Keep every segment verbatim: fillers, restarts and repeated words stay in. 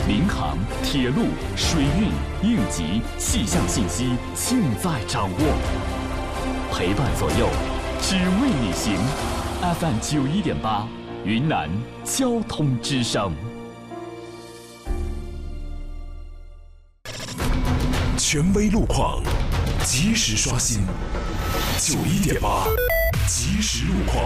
民航、铁路、水运、应急、气象信息尽在掌握，陪伴左右，只为你行。F M 九一点八，云南交通之声。 权威路况，及时刷新。九一点八，及时路况。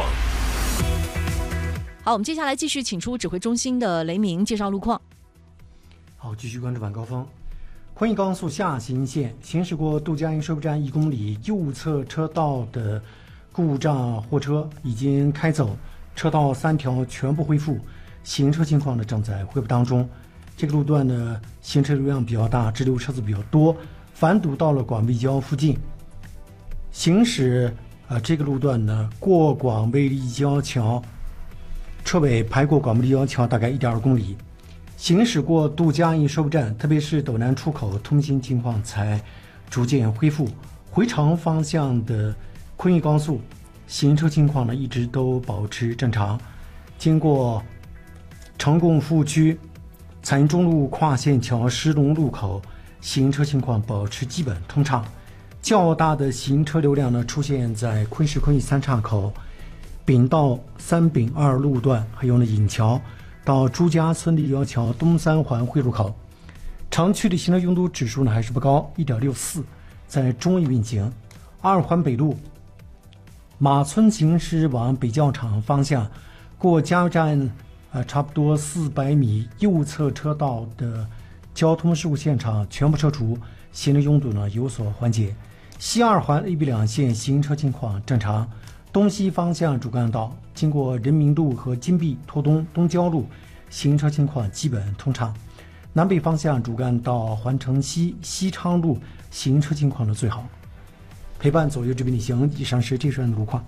好，我们接下来继续请出指挥中心的雷鸣介绍路况。 好，继续关注晚高峰。昆义高速下行线行驶过杜家营收费站一公里右侧车道的故障货车已经开走，车道三条全部恢复，行车情况呢正在恢复当中。这个路段呢行车流量比较大，滞留车子比较多，反堵到了广卫交附近。行驶啊、呃、这个路段呢过广卫立交桥，车尾排过广卫立交桥大概 一点二公里。行驶过杜家营收费站，特别是斗南出口，通行情况才逐渐恢复。回程方向的昆义高速行车情况呢一直都保持正常。经过成贡服务区、彩云中路跨线桥石龙路口，行车情况保持基本通畅。较大的行车流量呢出现在昆石昆义三岔口、丙道三丙二路段，还有呢引桥到朱家村立交桥东三环汇入口。城区的行车拥堵指数呢还是不高 一点六四， 在中易运行。二环北路马村行驶往北教场方向，过加油站呃，差不多四百米右侧车道的交通事故现场全部撤除，行车拥堵呢有所缓解。西二环 A B 两线行车情况正常。东西方向主干道经过人民路和金碧、拓东、东交路，行车情况基本通畅。南北方向主干道环城西、西昌路行车情况呢最好。陪伴左右这边旅行，以上是这段路况。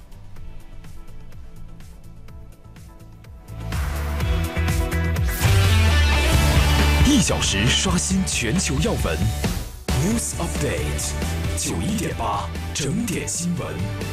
一小时刷新全球要闻 ，News Update， 九一点八整点新闻。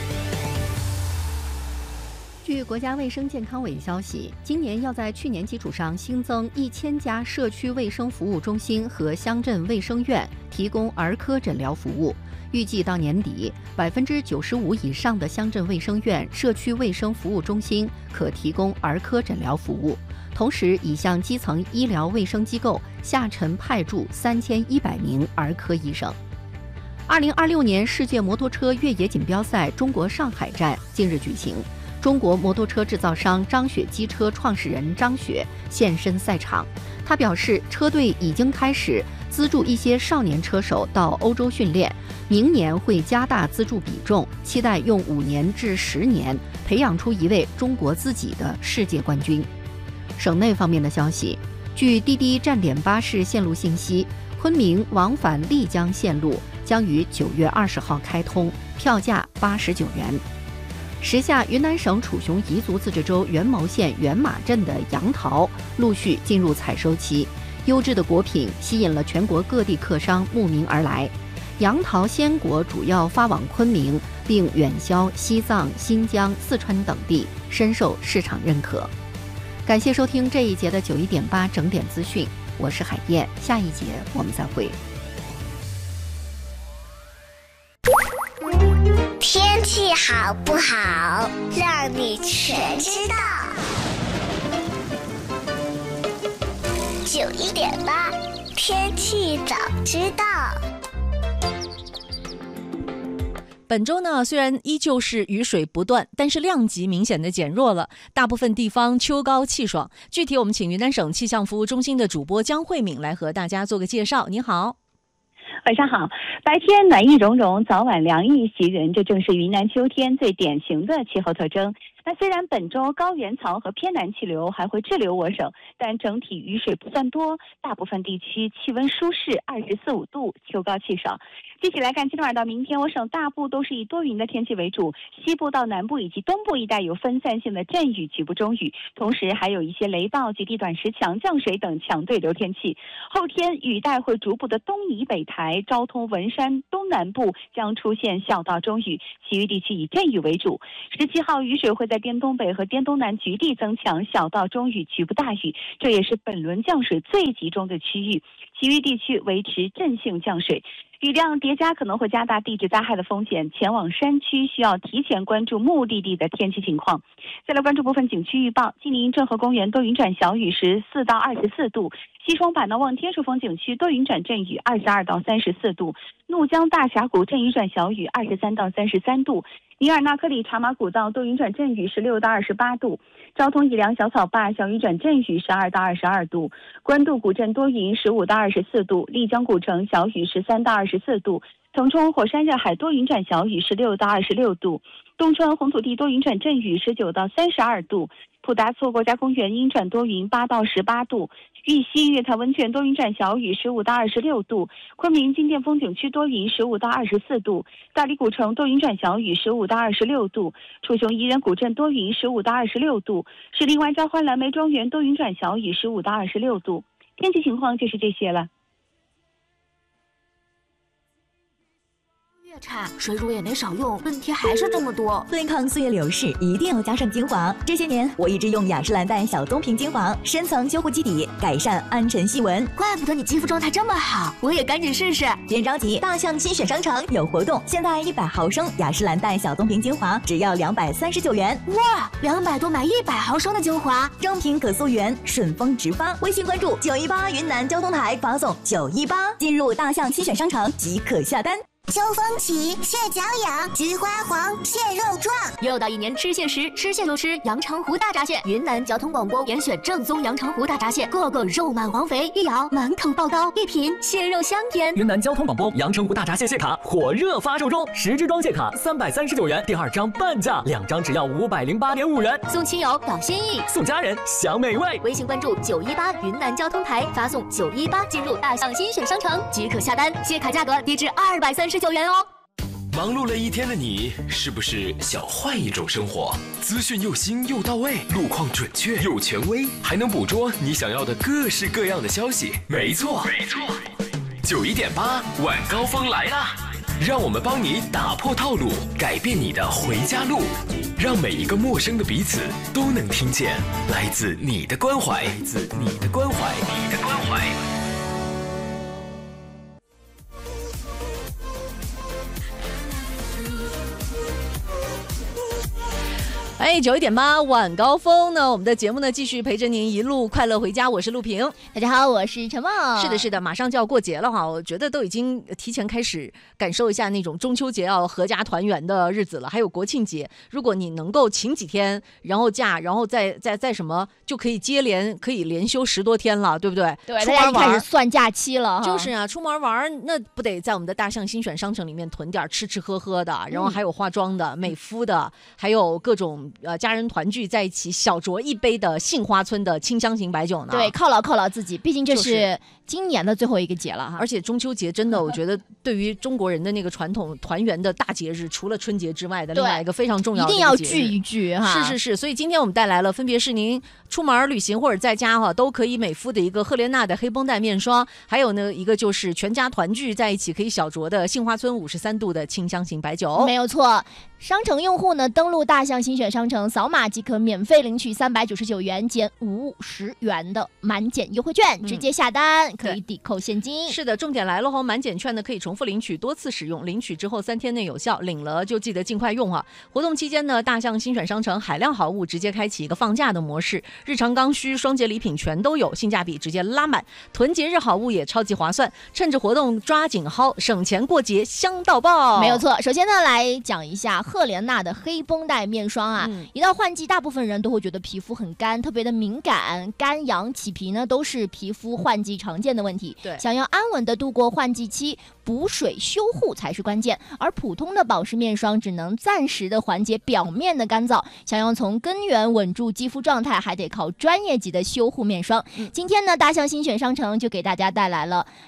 据国家卫生健康委消息，今年要在去年基础上新增一千家社区卫生服务中心和乡镇卫生院，提供儿科诊疗服务。预计到年底，百分之九十五以上的乡镇卫生院、社区卫生服务中心可提供儿科诊疗服务。同时，已向基层医疗卫生机构下沉派驻三千一百名儿科医生。二零二六年世界摩托车越野锦标赛中国上海站近日举行。中国摩托车制造商张雪机车创始人张雪现身赛场，他表示，车队已经开始资助一些少年车手到欧洲训练，明年会加大资助比重，期待用五年至十年培养出一位中国自己的世界冠军。省内方面的消息，据滴滴站点巴士线路信息，昆明往返丽江线路将于九月二十号开通，票价八十九元。时下云南省楚雄彝族自治州元谋县元马镇的杨桃陆续进入采收期，优质的果品吸引了全国各地客商慕名而来。杨桃鲜果主要发往昆明，并远销西藏、新疆、四川等地，深受市场认可。感谢收听这一节的九一点八整点资讯，我是海燕，下一节我们再会。 天气好不好，让你全知道。九一点八，天气早知道。 本周呢，虽然依旧是雨水不断，但是量级明显的减弱了，大部分地方秋高气爽。具体我们请云南省气象服务中心的主播江慧敏来和大家做个介绍。你好。 晚上好，白天暖意融融，早晚凉意袭人，这正是云南秋天最典型的气候特征。那虽然本周高原槽和偏南气流还会滞留我省，但整体雨水不算多，大部分地区气温舒适，二十四五度，秋高气爽。 具体来看，今天晚到明天，我省大部都是以多云的天气为主，西部到南部以及东部一带有分散性的阵雨、局部中雨，同时还有一些雷暴及地短时强降水等强对流天气。后天雨带会逐步的东移北抬，昭通、文山东南部将出现小到中雨，其余地区以阵雨为主。十七号雨水会在滇东北和滇东南局地增强，小到中雨，局部大雨，这也是本轮降水最集中的区域。其余地区维持阵性降水。雨量叠加可能会加大地质灾害的风险，前往山区需要提前关注目的地的天气情况。再来关注部分景区预报，吉林郑和公园多云转小雨，十四到二十四度；西双版纳望天数峰景区多云转阵雨，二十二到三十四度；怒江大峡谷阵雨转小雨，二十三到三十三度；尼尔纳克里茶马古道多云转阵雨，十六到二十八度；昭通以良小草坝小雨转阵雨，十二到二十二度；官渡古镇多云，十五到二十四度；丽江古城小雨，十三到二十四度；腾冲火山热海多云转小雨，十六到二十六度；东川红土地多云转阵雨，十九到三十二度；普达措国家公园阴转多云，八到十八度；玉溪月潭温泉多云转小雨，十五到二十六度；昆明金殿风景区多云，十五到二十四度；大理古城多云转小雨，十五到二十六度；楚雄宜人古镇多云，十五到二十六度；石林湾交欢蓝莓庄园多云转小雨，十五到二十六度。天气情况就是这些了。 越差，水乳也没少用，问题还是这么多。 对抗岁月流逝，一定要加上精华。这些年，我一直用雅诗兰黛小棕瓶精华，深层修护基底，改善暗沉细纹。 怪不得你肌肤状态这么好，我也赶紧试试。 别着急，大象精选商城有活动，现在一百毫升雅诗兰黛小棕瓶精华只要两百三十九元。 哇，两百多买一百毫升的精华， 正品可溯源，顺丰直发。微信关注九一八云南交通台，发送九一八，进入大象精选商城即可下单。 秋风起，蟹脚痒，菊花黄，蟹肉壮。 又到一年吃蟹时，吃蟹就吃阳澄湖大闸蟹。云南交通广播严选正宗阳澄湖大闸蟹，个个肉满黄肥，一咬满口爆刀，一品蟹肉香甜。 云南交通广播阳澄湖大闸蟹蟹卡火热发售中，十支装蟹卡三百三十九元，第二张半价，两张只要五百零八点五元。 送亲友表心意， 送家人享美味。 微信关注九一八云南交通台，发送九一八进入大象新选商城即可下单，蟹卡价格低至二百三十九元哦。 忙碌了一天的你，是不是想换一种生活？资讯又新又到位，路况准确又权威，还能捕捉你想要的各式各样的消息。没错，没错，九一点八晚高峰来啦！让我们帮你打破套路，改变你的回家路，让每一个陌生的彼此都能听见来自你的关怀，来自你的关怀，你的关怀。 哎，九一点八晚高峰呢，我们的节目呢继续陪着您一路快乐回家。我是陆平， 大家好，我是陈茂。 是的，是的，马上就要过节了哈，我觉得都已经提前开始感受一下那种中秋节要合家团圆的日子了，还有国庆节。如果你能够请几天，然后假，然后再再再什么，就可以接连可以连休十多天了，对不对？ 对，大家开始算假期了。 就是啊，出门玩那不得在我们的大象新选商城里面囤点吃吃喝喝的，然后还有化妆的、嗯、美肤的，还有各种。呃，家人团聚在一起，小酌一杯的杏花村的清香型白酒呢。 对，犒劳犒劳自己，毕竟这是今年的最后一个节了哈。 而且中秋节真的，我觉得对于中国人的那个传统团圆的大节日，除了春节之外的另外一个非常重要的一定要聚一聚哈。 是是是，所以今天我们带来了，分别是您出门旅行或者在家哈都可以美肤的一个赫莲娜的黑绷带面霜，还有呢一个就是全家团聚在一起可以小酌的杏花村五十三度的清香型白酒。 没有错。商城用户呢，登录大象新选商城，扫码即可免费领取三百九十九元减五十元的满减优惠券，嗯、直接下单可以抵扣现金。 是的，重点来了哈，满减券呢可以重复领取，多次使用，领取之后三天内有效，领了就记得尽快用哈。活动期间呢，大象新选商城海量好物直接开启一个放假的模式，日常刚需、双节礼品全都有，性价比直接拉满，囤节日好物也超级划算，趁着活动抓紧薅，省钱过节香到爆。 没有错，首先呢来讲一下赫莲娜的黑绷带面霜啊、嗯，一到换季，大部分人都会觉得皮肤很干，特别的敏感，干痒起皮呢都是皮肤换季常见的问题。 对， 想要安稳的度过换季期，补水修护才是关键。而普通的保湿面霜只能暂时的缓解表面的干燥，想要从根源稳住肌肤状态，还得靠专业级的修护面霜。嗯、今天呢，大象新选商城就给大家带来了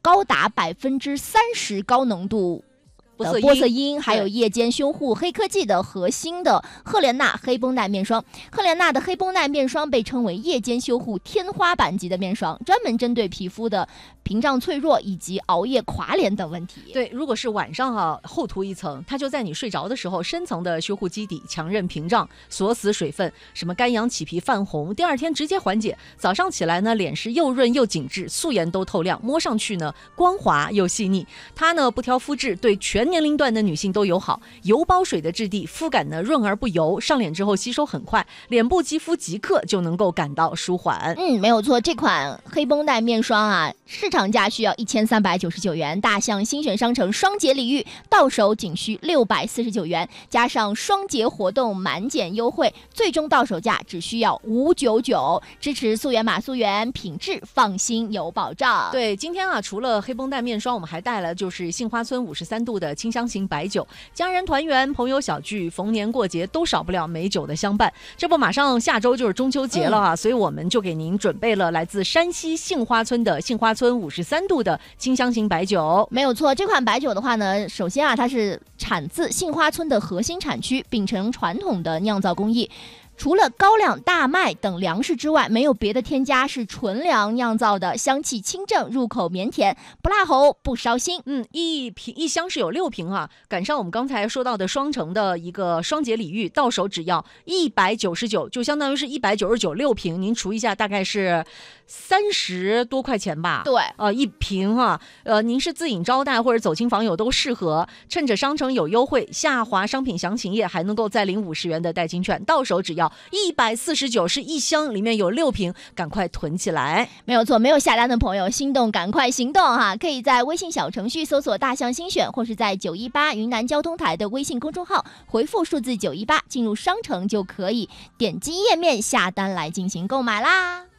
高达百分之三十高浓度的玻色因，还有夜间修护黑科技的核心的赫莲娜黑绷带面霜。赫莲娜的黑绷带面霜被称为夜间修护天花板级的面霜，专门针对皮肤的屏障脆弱以及熬夜垮脸等问题。 对，如果是晚上啊厚涂一层，它就在你睡着的时候深层的修护基底，强韧屏障，锁死水分，什么干痒起皮泛红，第二天直接缓解。早上起来呢，脸是又润又紧致，素颜都透亮，摸上去呢光滑又细腻。它呢不挑肤质，对全年龄段的女性都友好，油包水的质地，肤感呢润而不油，上脸之后吸收很快，脸部肌肤即刻就能够感到舒缓。 嗯，没有错，这款黑绷带面霜啊，市场价需要一千三百九十九元，大象新选商城双节礼遇到手仅需六百四十九元，加上双节活动满减优惠，最终到手价只需要五百九十九。支持溯源码溯源，品质放心有保障。 对，今天啊，除了黑绷带面霜，我们还带了就是杏花村五十三度的清香型白酒，家人团圆、朋友小聚、逢年过节都少不了美酒的相伴。这不马上下周就是中秋节了啊、嗯，所以我们就给您准备了来自山西杏花村的杏花村五十三度的清香型白酒。 没有错，这款白酒的话呢，首先啊，它是产自杏花村的核心产区，秉承传统的酿造工艺。除了高粱、大麦等粮食之外，没有别的添加，是纯粮酿造的，香气清正，入口绵甜，不辣喉，不烧心。 嗯，一瓶一箱是有六瓶啊，赶上我们刚才说到的双城的一个双节礼遇，到手只要一百九十九，就相当于是一百九十九六瓶，您除一下，大概是三十多块钱吧。 对， 呃，一瓶哈、啊，呃，您是自饮招待或者走亲访友都适合。趁着商城有优惠，下滑商品详情页还能够再领五十元的代金券，到手只要一百四十九，是一箱，里面有六瓶，赶快囤起来。 没有错，没有下单的朋友，心动赶快行动哈！可以在微信小程序搜索大象新选，或是在九一八云南交通台的微信公众号回复数字九一八，进入商城就可以点击页面下单来进行购买啦。